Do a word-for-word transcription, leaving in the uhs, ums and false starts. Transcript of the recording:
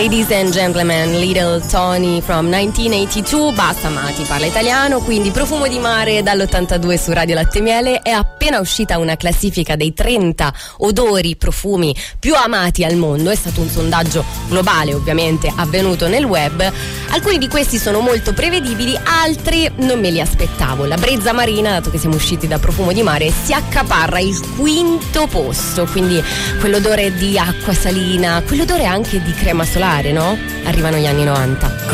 Ladies and gentlemen, Little Tony from millenovecentottantadue. Basta Mati, parla italiano, quindi Profumo di mare dall'ottantadue su Radio Latte e Miele. È appena uscita una classifica dei trenta odori, profumi più amati al mondo. È stato un sondaggio globale, ovviamente avvenuto nel web. Alcuni di questi sono molto prevedibili, altri non me li aspettavo. La brezza marina, dato che siamo usciti da Profumo di mare, si accaparra il quinto posto, quindi quell'odore di acqua salina, quell'odore anche di crema solare, no? Arrivano gli anni novanta.